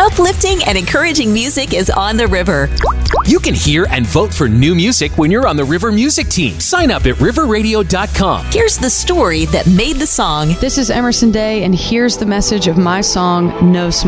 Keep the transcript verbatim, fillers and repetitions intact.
Uplifting and encouraging music is on the river. You can hear and vote for new music when you're on the River Music team. Sign up at river radio dot com. Here's the story that made the song. This is Emerson Day, and here's the message of my song, No Smoke.